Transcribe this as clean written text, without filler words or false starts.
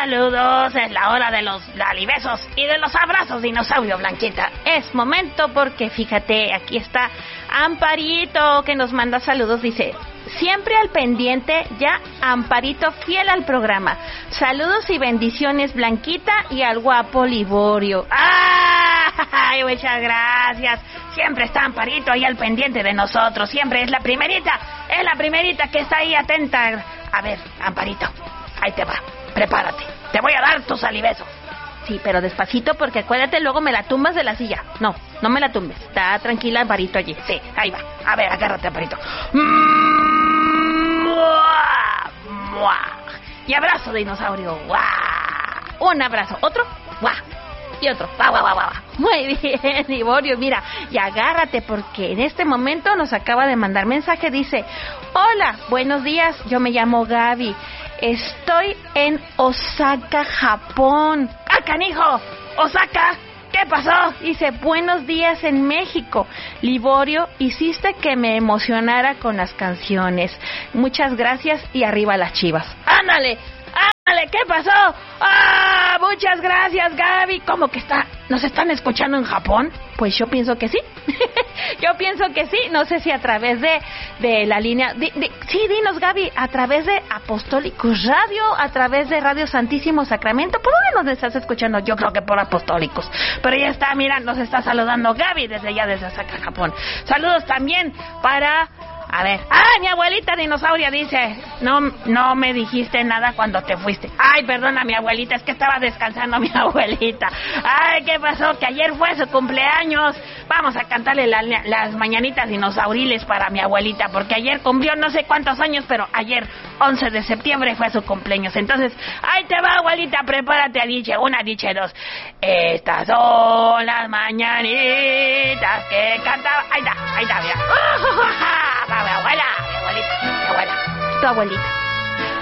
Saludos, es la hora de los lalibesos y de los abrazos, dinosaurio Blanquita. Es momento porque fíjate, aquí está Amparito que nos manda saludos, dice: siempre al pendiente, ya Amparito fiel al programa. Saludos y bendiciones, Blanquita, y al guapo Liborio. ¡Ay, muchas gracias! Siempre está Amparito ahí al pendiente de nosotros, siempre es la primerita que está ahí atenta. A ver, Amparito, ahí te va, prepárate, te voy a dar tus salibesos. Sí, pero despacito porque acuérdate, luego me la tumbas de la silla. No me la tumbes, está tranquila Amparito allí. Sí, ahí va, a ver, agárrate, Amparito. Y abrazo, dinosaurio. Un abrazo, otro, y otro, Muy bien, Liborio, mira, y agárrate porque en este momento nos acaba de mandar mensaje, dice: hola, buenos días, yo me llamo Gaby, estoy en Osaka, Japón. Canijo, Osaka, ¿qué pasó? Dice: buenos días en México. Liborio, hiciste que me emocionara con las canciones. Muchas gracias y arriba las Chivas. ¡Ándale! ¿Qué pasó? Muchas gracias, Gaby. ¿Cómo que nos están escuchando en Japón? Pues yo pienso que sí. Yo pienso que sí. No sé si a través de la línea... Sí, dinos, Gaby, a través de Apostólicos Radio, a través de Radio Santísimo Sacramento. ¿Por dónde nos estás escuchando? Yo creo que por Apostólicos. Pero ya está, mira, nos está saludando Gaby desde Osaka, Japón. Saludos también para... A ver, mi abuelita dinosauria dice: no me dijiste nada cuando te fuiste. Ay, perdona, mi abuelita, es que estaba descansando mi abuelita. Ay, ¿qué pasó? Que ayer fue su cumpleaños. Vamos a cantarle las mañanitas dinosauriles para mi abuelita, porque ayer cumplió no sé cuántos años, pero ayer, 11 de septiembre, fue su cumpleaños. Entonces, ahí te va, abuelita, prepárate a diche 1, diche 2. Estas son las mañanitas que cantaba. Ahí está, mira. Mi abuela. Tu abuelita.